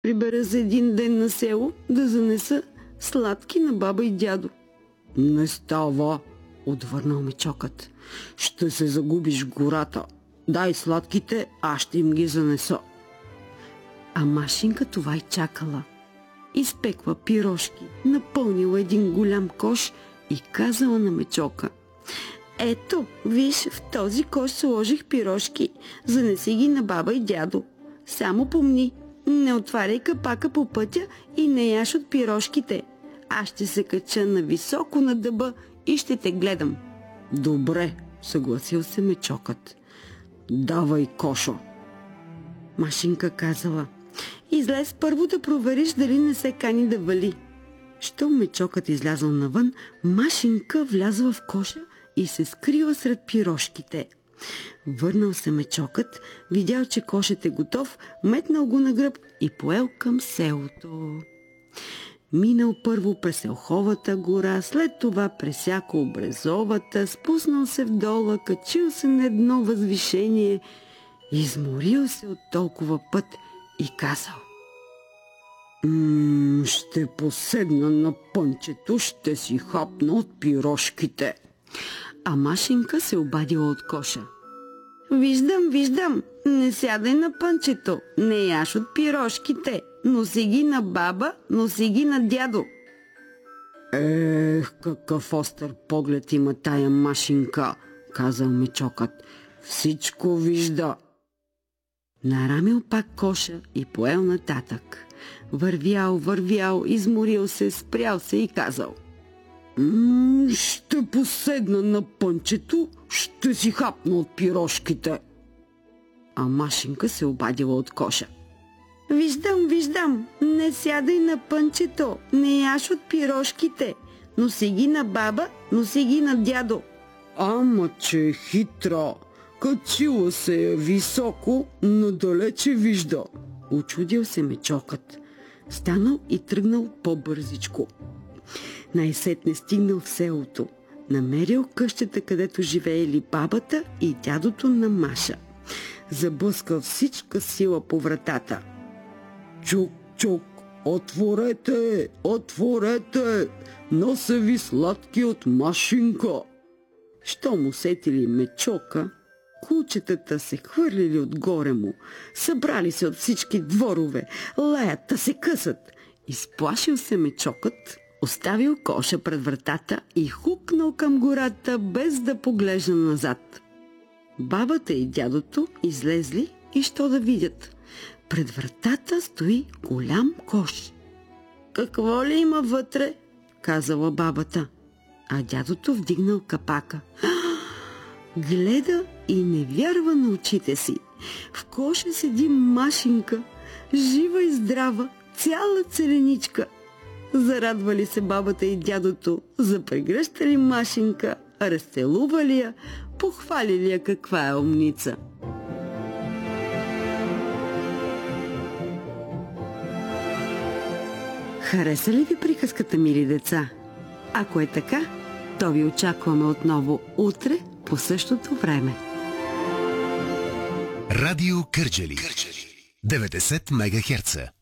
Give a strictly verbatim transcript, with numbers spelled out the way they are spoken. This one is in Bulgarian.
прибера за един ден на село да занеса сладки на баба и дядо. Не става, отвърнал Мечокът. Ще се загубиш в гората. Дай сладките, аз ще им ги занеса. А Машинка това и чакала. Изпеква пирошки, напълнила един голям кош и казала на Мечока: ето, виж, в този кош сложих пирошки, занеси ги на баба и дядо. Само помни, не отваряй капака по пътя и не яш от пирошките. Аз ще се кача на високо на дъба и ще те гледам. Добре, съгласил се Мечокът. Давай кошо. Машинка казала: излез първо да провериш дали не се кани да вали. Щом Мечокът излязъл навън, Машинка влязла в коша и се скрила сред пирошките. Върнал се Мечокът, видял, че кошът е готов, метнал го на гръб и поел към селото. Минал първо през Елховата гора, след това пресяко Обрезовата, спуснал се в дола, качил се на едно възвишение, изморил се от толкова път и казал: М- ще поседна на пънчето, ще си хапна от пирошките. А Машинка се обадила от коша: виждам, виждам, не сядай на пънчето, не яш от пирошките, носи ги на баба, носи ги на дядо. Ех, какъв остър поглед има тая Машинка, казал Мечокът. Всичко вижда. Нарамил пак коша и поел нататък. Вървял, вървял, изморил се, спрял се и казал: М- ще поседна на пънчето, ще си хапна от пирошките. А Машинка се обадила от коша: виждам, виждам, не сядай на пънчето, не яш от пирошките, носи ги на баба, носи ги на дядо. Ама че е хитра, качила се е високо, надалече вижда. Учудил се Мечокът. Станал и тръгнал по-бързичко. Най-сетне стигнал в селото. Намерил къщата, където живеели бабата и дядото на Маша. Заблъскал всичка сила по вратата. Чук, чук, отворете, отворете, нося ви сладки от Машинка. Щом усетили Мечока, кучетата се хвърлили отгоре му, събрали се от всички дворове, лаят да се късат. Изплашил се Мечокът, оставил коша пред вратата и хукнал към гората, без да поглежда назад. Бабата и дядото излезли и що да видят. Пред вратата стои голям кош. Какво ли има вътре? Казала бабата. А дядото вдигнал капака. Гледа и не вярва на очите си. В коша седи Машинка, жива и здрава, цяла целеничка. Зарадвали се бабата и дядото, запрегръщали Машинка, разцелували я, похвалили я каква е умница. Хареса ли ви приказката, мили деца? Ако е така, то ви очакваме отново утре по същото време. Радио Кърджали деветдесет мегахерца.